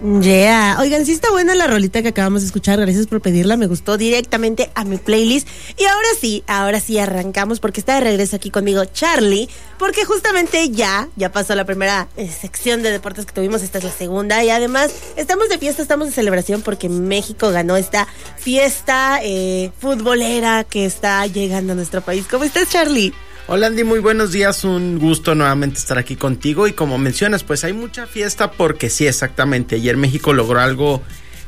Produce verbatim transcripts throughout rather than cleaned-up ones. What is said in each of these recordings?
Yeah, oigan, sí está buena la rolita que acabamos de escuchar, gracias por pedirla, me gustó directamente a mi playlist. Y ahora sí, ahora sí arrancamos porque está de regreso aquí conmigo Charlie, porque justamente ya, ya pasó la primera eh, sección de deportes que tuvimos, esta es la segunda y además estamos de fiesta, estamos de celebración porque México ganó esta fiesta eh, futbolera que está llegando a nuestro país. ¿Cómo estás, Charlie? Hola Andy, muy buenos días, un gusto nuevamente estar aquí contigo y como mencionas, pues hay mucha fiesta porque sí, exactamente, ayer México logró algo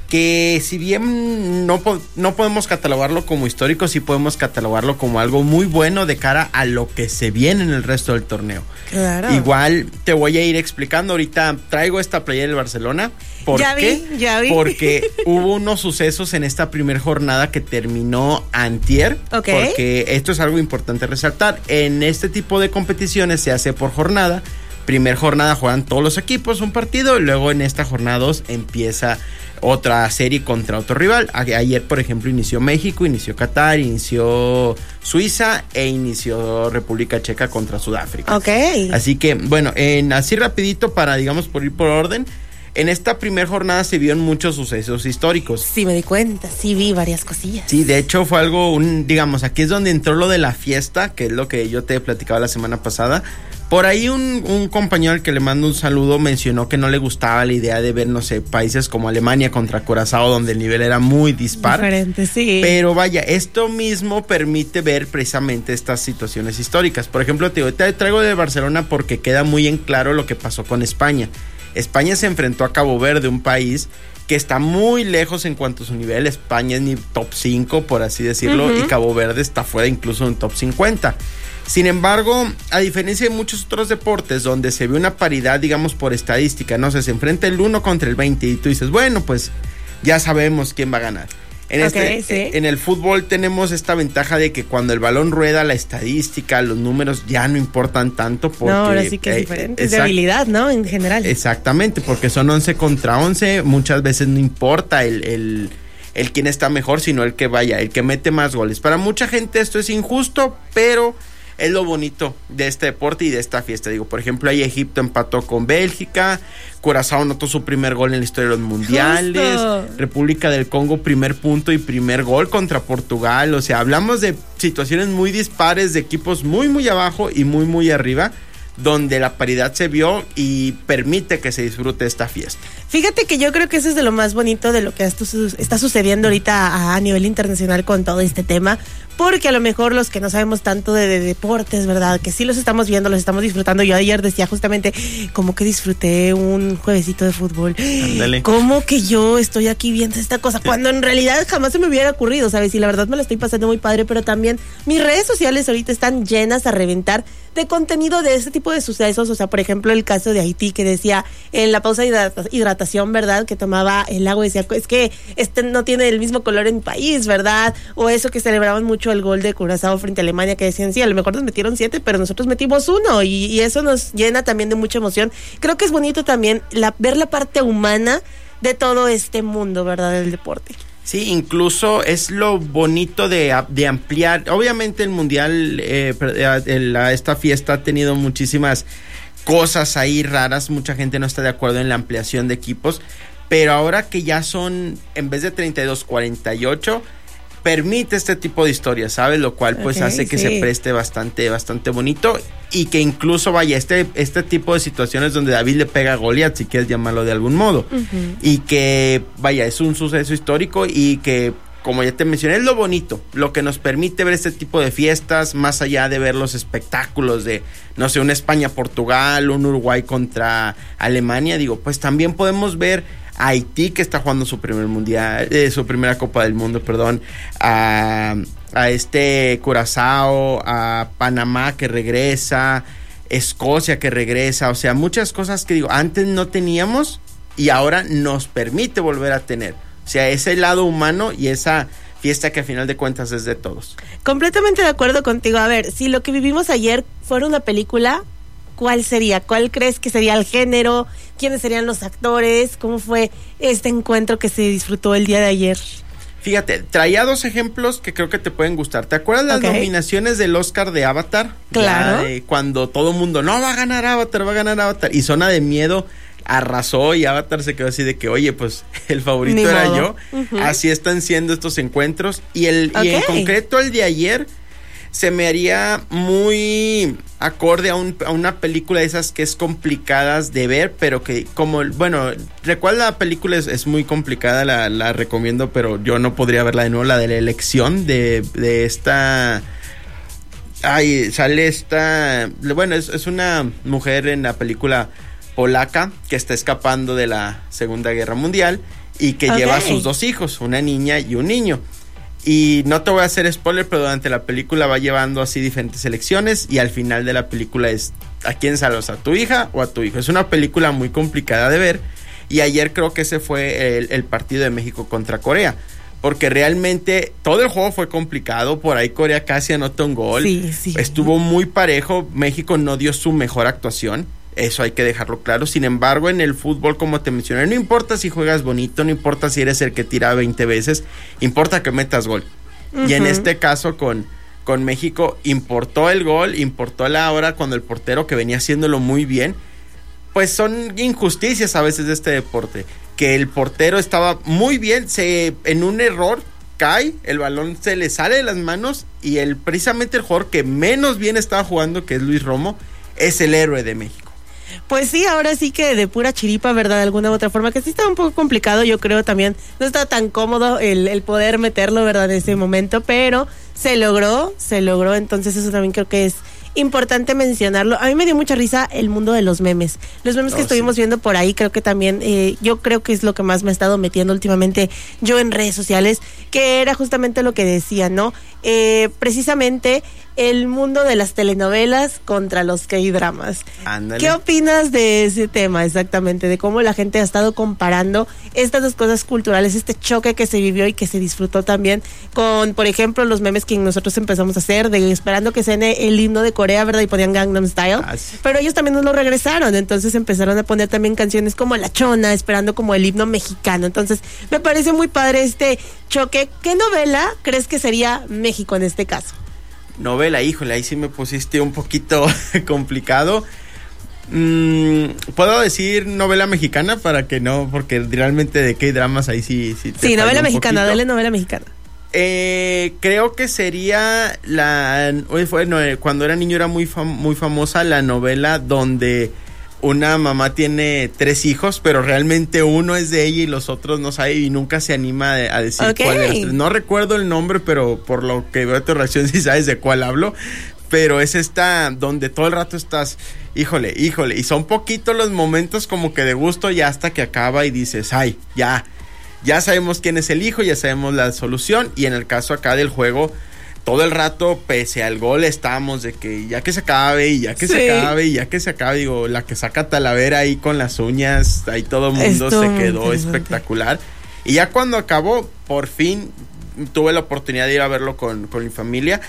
que si bien no, no podemos catalogarlo como histórico, sí podemos catalogarlo como algo muy bueno de cara a lo que se viene en el resto del torneo. Claro. Igual te voy a ir explicando, ahorita traigo esta playera del Barcelona. ¿Por ya qué? vi, ya vi. Porque hubo unos sucesos en esta primera jornada que terminó antier. Ok. Porque esto es algo importante resaltar. En este tipo de competiciones se hace por jornada. Primer jornada juegan todos los equipos un partido y luego en esta jornada dos empieza otra serie contra otro rival. Ayer, por ejemplo, inició México, inició Qatar, inició Suiza e inició República Checa contra Sudáfrica. Ok. Así que, bueno, en así rapidito para, digamos, por ir por orden. En esta primera jornada se vieron muchos sucesos históricos. Sí, me di cuenta, sí vi varias cosillas. Sí, de hecho fue algo, un, digamos, aquí es donde entró lo de la fiesta, que es lo que yo te platicaba la semana pasada. Por ahí un, un compañero al que le mando un saludo mencionó que no le gustaba la idea de ver, no sé, países como Alemania contra Curazao, donde el nivel era muy dispar. Diferente, sí. Pero vaya, esto mismo permite ver precisamente estas situaciones históricas. Por ejemplo, te, te traigo de Barcelona porque queda muy en claro lo que pasó con España. España se enfrentó a Cabo Verde, un país que está muy lejos en cuanto a su nivel. España es ni top cinco, por así decirlo, uh-huh. y Cabo Verde está fuera incluso en top cincuenta. Sin embargo, a diferencia de muchos otros deportes donde se ve una paridad, digamos, por estadística, no sé, se enfrenta el uno contra el veinte y tú dices, bueno, pues ya sabemos quién va a ganar. En, okay, este, sí. en el fútbol tenemos esta ventaja de que cuando el balón rueda, la estadística, los números ya no importan tanto. Porque, no, ahora sí que es eh, diferente, es exact- de habilidad, ¿no? En general. Exactamente, porque son once contra once, muchas veces no importa el, el, el quién está mejor, sino el que vaya, el que mete más goles. Para mucha gente esto es injusto, pero es lo bonito de este deporte y de esta fiesta. Digo, por ejemplo, ahí Egipto empató con Bélgica, Curazao anotó su primer gol en la historia de los mundiales, Justo. República del Congo primer punto y primer gol contra Portugal. O sea, hablamos de situaciones muy dispares, de equipos muy muy abajo y muy muy arriba, donde la paridad se vio y permite que se disfrute esta fiesta. Fíjate que yo creo que eso es de lo más bonito de lo que está sucediendo ahorita a nivel internacional con todo este tema, porque a lo mejor los que no sabemos tanto de, de deportes, ¿verdad? Que sí los estamos viendo, los estamos disfrutando. Yo ayer decía justamente, como que disfruté un juevesito de fútbol. Ándale. Como que yo estoy aquí viendo esta cosa, cuando en realidad jamás se me hubiera ocurrido, ¿sabes? Y la verdad me lo estoy pasando muy padre, pero también mis redes sociales ahorita están llenas a reventar de contenido de este tipo de sucesos. O sea, por ejemplo, el caso de Haití, que decía en la pausa de hidrata- hidratación, ¿verdad? Que tomaba el agua y decía, es que este no tiene el mismo color en mi país, ¿verdad? O eso que celebraban mucho el gol de Curazao frente a Alemania, que decían, sí, a lo mejor nos metieron siete, pero nosotros metimos uno, y, y eso nos llena también de mucha emoción. Creo que es bonito también la, ver la parte humana de todo este mundo, ¿verdad? Del deporte. Sí, incluso es lo bonito de, de ampliar. Obviamente el mundial, eh, el, esta fiesta ha tenido muchísimas cosas ahí raras. Mucha gente no está de acuerdo en la ampliación de equipos. Pero ahora que ya son, en vez de treinta y dos, cuarenta y ocho, permite este tipo de historias, ¿sabes? Lo cual pues okay, hace que sí. se preste bastante, bastante bonito. Y que incluso vaya, este, este tipo de situaciones donde David le pega a Goliat, si quieres llamarlo de algún modo. Uh-huh. Y que vaya, es un suceso histórico y que, como ya te mencioné, es lo bonito, lo que nos permite ver este tipo de fiestas, más allá de ver los espectáculos de, no sé, un España-Portugal, un Uruguay contra Alemania. Digo, pues también podemos ver a Haití, que está jugando su primer mundial, eh, su primera Copa del Mundo, perdón, a, a este Curazao, a Panamá que regresa, Escocia que regresa, o sea, muchas cosas que digo, antes no teníamos y ahora nos permite volver a tener. O sea, ese lado humano y esa fiesta que a final de cuentas es de todos. Completamente de acuerdo contigo. A ver, si lo que vivimos ayer fuera una película, ¿cuál sería? ¿Cuál crees que sería el género? ¿Quiénes serían los actores? ¿Cómo fue este encuentro que se disfrutó el día de ayer? Fíjate, traía dos ejemplos que creo que te pueden gustar. ¿Te acuerdas las okay. nominaciones del Oscar de Avatar? Claro. Ya, eh, cuando todo el mundo, no, va a ganar Avatar, va a ganar Avatar. Y Zona de Miedo arrasó y Avatar se quedó así de que, oye, pues el favorito Ni era modo. yo. Uh-huh. Así están siendo estos encuentros. Y, el, okay. y en concreto el de ayer se me haría muy acorde a, un, a una película de esas que es complicadas de ver, pero que como, bueno, recuerda la película es, es muy complicada, la, la recomiendo, pero yo no podría verla de nuevo, la de la elección de, de esta... Ay, sale esta... Bueno, es, es una mujer en la película polaca que está escapando de la Segunda Guerra Mundial y que okay. lleva a sus dos hijos, una niña y un niño. Y no te voy a hacer spoiler, pero durante la película va llevando así diferentes elecciones y al final de la película es ¿a quién salvas? ¿A tu hija o a tu hijo? Es una película muy complicada de ver y ayer creo que ese fue el, el partido de México contra Corea. Porque realmente todo el juego fue complicado, por ahí Corea casi anotó un gol, sí, sí. estuvo muy parejo, México no dio su mejor actuación, eso hay que dejarlo claro. Sin embargo, en el fútbol, como te mencioné, no importa si juegas bonito, no importa si eres el que tira veinte veces, importa que metas gol. Uh-huh. Y en este caso con, con México importó el gol, importó la hora cuando el portero que venía haciéndolo muy bien, pues son injusticias a veces de este deporte, que el portero estaba muy bien, se en un error cae, el balón se le sale de las manos y el precisamente el jugador que menos bien estaba jugando, que es Luis Romo, es el héroe de México. Pues sí, ahora sí que de pura chiripa, ¿verdad? De alguna u otra forma, que sí estaba un poco complicado, yo creo también, no estaba tan cómodo el, el poder meterlo, ¿verdad? En ese momento, pero se logró, se logró, entonces eso también creo que es importante mencionarlo. A mí me dio mucha risa el mundo de los memes. Los memes oh, que estuvimos sí. viendo por ahí, creo que también, eh, yo creo que es lo que más me ha estado metiendo últimamente yo en redes sociales, que era justamente lo que decía, ¿no? Eh, precisamente el mundo de las telenovelas contra los K-dramas. Ándale. ¿Qué opinas de ese tema exactamente? De cómo la gente ha estado comparando estas dos cosas culturales, este choque que se vivió y que se disfrutó también con, por ejemplo, los memes que nosotros empezamos a hacer, de esperando que suene el himno de Corea, ¿verdad? Y ponían Gangnam Style. Ah, sí. Pero ellos también nos lo regresaron, entonces empezaron a poner también canciones como La Chona, esperando como el himno mexicano. Entonces, me parece muy padre este choque. ¿Qué novela crees que sería México en este caso? Novela, híjole, ahí sí me pusiste un poquito complicado. Mm, ¿Puedo decir novela mexicana para que no? Porque realmente de K-dramas ahí sí... Sí, te sí novela mexicana, dale novela mexicana. Eh, creo que sería la... Bueno, cuando era niño era muy, fam, muy famosa la novela donde una mamá tiene tres hijos, pero realmente uno es de ella y los otros no sabe y nunca se anima a decir okay. cuál es. No recuerdo el nombre, pero por lo que veo tu reacción sí sabes de cuál hablo. Pero es esta donde todo el rato estás, híjole, híjole, y son poquitos los momentos como que de gusto ya hasta que acaba y dices, ay, ya, ya sabemos quién es el hijo, ya sabemos la solución. Y en el caso acá del juego, todo el rato, pese al gol, estábamos de que ya que se acabe, y ya que sí. se acabe, y ya que se acabe, digo, la que saca Talavera ahí con las uñas, ahí todo el mundo Esto se quedó espectacular. Y ya cuando acabó, por fin tuve la oportunidad de ir a verlo con, con mi familia,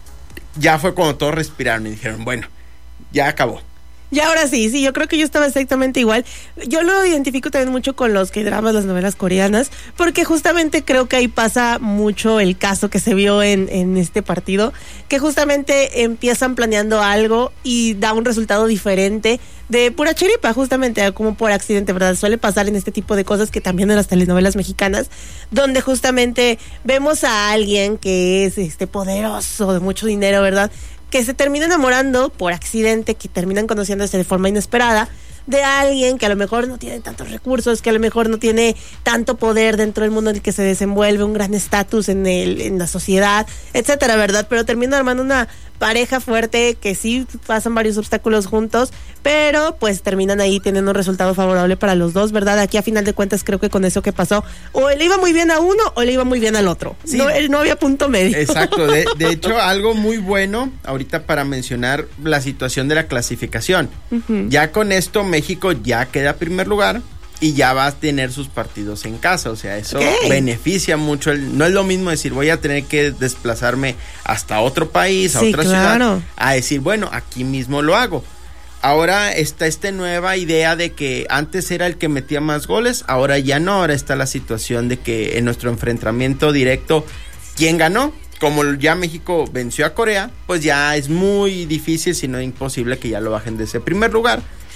ya fue cuando todos respiraron y dijeron, bueno, ya acabó. Y ahora sí, sí, yo creo que yo estaba exactamente igual. Yo lo identifico también mucho con los K-dramas, las novelas coreanas, porque justamente creo que ahí pasa mucho el caso que se vio en, en este partido, que justamente empiezan planeando algo y da un resultado diferente de pura chiripa, justamente, como por accidente, ¿verdad? Suele pasar en este tipo de cosas que también en las telenovelas mexicanas, donde justamente vemos a alguien que es este poderoso, de mucho dinero, ¿verdad?, que se termina enamorando por accidente, que terminan conociéndose de forma inesperada de alguien que a lo mejor no tiene tantos recursos, que a lo mejor no tiene tanto poder dentro del mundo en el que se desenvuelve, un gran estatus en el en la sociedad, etcétera, ¿verdad? Pero termina armando una pareja fuerte que sí pasan varios obstáculos juntos, pero pues terminan ahí teniendo un resultado favorable para los dos, ¿verdad? Aquí a final de cuentas creo que con eso que pasó, o le iba muy bien a uno o le iba muy bien al otro. Sí. No, no había punto medio. Exacto, de, de hecho algo muy bueno ahorita para mencionar la situación de la clasificación. Uh-huh. Ya con esto México ya queda primer lugar y ya va a tener sus partidos en casa, o sea, eso okay. beneficia mucho. El, no es lo mismo decir, voy a tener que desplazarme hasta otro país, a sí, otra claro. ciudad, a decir, bueno, aquí mismo lo hago. Ahora está esta nueva idea de que antes era el que metía más goles, ahora ya no, ahora está la situación de que en nuestro enfrentamiento directo, ¿quién ganó? Como ya México venció a Corea, pues ya es muy difícil, si no imposible, que ya lo bajen de ese primer lugar.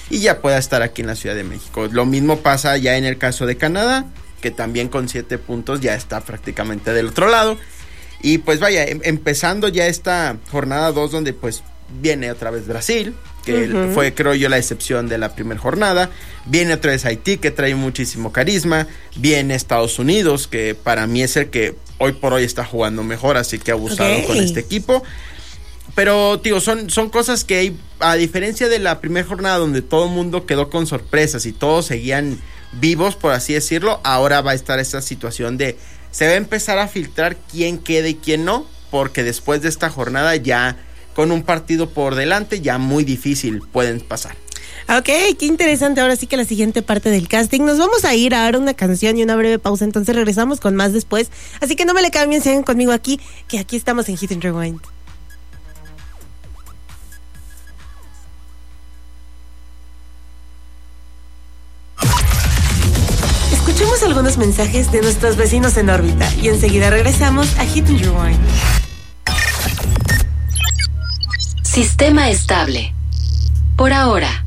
y ya pueda estar aquí en la Ciudad de México. Lo mismo pasa ya en el caso de Canadá, que también con siete puntos ya está prácticamente del otro lado. Y pues vaya, em- empezando ya esta jornada dos, donde pues viene otra vez Brasil, que uh-huh. fue, creo yo, la excepción de la primera jornada. Viene otra vez Haití, que trae muchísimo carisma. Viene Estados Unidos, que para mí es el que hoy por hoy está jugando mejor, así que ha abusado okay. con este equipo. Pero, tío, son, son cosas que hay, a diferencia de la primera jornada donde todo el mundo quedó con sorpresas y todos seguían vivos, por así decirlo, ahora va a estar esta situación de, se va a empezar a filtrar quién queda y quién no, porque después de esta jornada ya, con un partido por delante, ya muy difícil pueden pasar. Ok, qué interesante. Ahora sí que la siguiente parte del casting. Nos vamos a ir a dar una canción y una breve pausa, entonces regresamos con más después. Así que no me le cambien, sigan conmigo aquí, que aquí estamos en Hit and Rewind. Escuchemos algunos mensajes de nuestros vecinos en órbita y enseguida regresamos a Hit and Rewind. Sistema estable. Por ahora.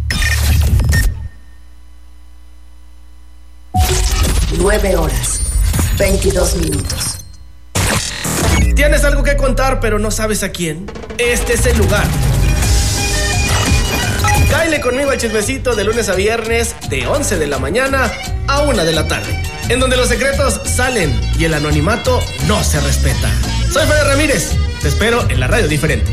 Nueve horas, veintidós minutos. ¿Tienes algo que contar pero no sabes a quién? Este es el lugar. Cáele conmigo al chismecito de lunes a viernes de once de la mañana a una de la tarde, en donde los secretos salen y el anonimato no se respeta. Soy Fede Ramírez, te espero en la radio diferente.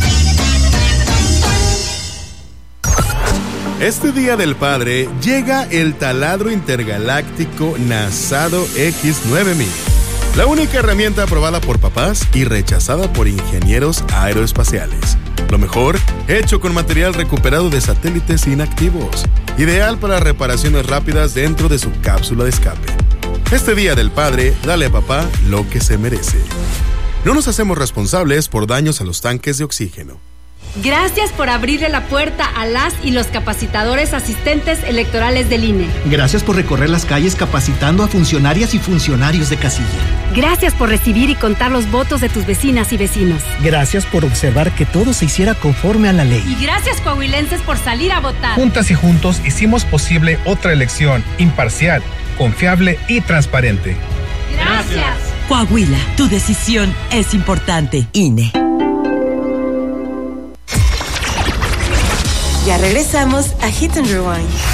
Este Día del Padre llega el taladro intergaláctico Nasado X nueve mil, la única herramienta aprobada por papás y rechazada por ingenieros aeroespaciales. Lo mejor, hecho con material recuperado de satélites inactivos, ideal para reparaciones rápidas dentro de su cápsula de escape. Este Día del Padre, dale a papá lo que se merece. No nos hacemos responsables por daños a los tanques de oxígeno. Gracias por abrirle la puerta a las y los capacitadores asistentes electorales del I N E. Gracias por recorrer las calles capacitando a funcionarias y funcionarios de casilla. Gracias por recibir y contar los votos de tus vecinas y vecinos. Gracias por observar que todo se hiciera conforme a la ley. Y gracias, coahuilenses, por salir a votar. Juntas y juntos hicimos posible otra elección imparcial, confiable y transparente. Gracias. Coahuila, tu decisión es importante. I N E. Ya regresamos a Hit and Rewind.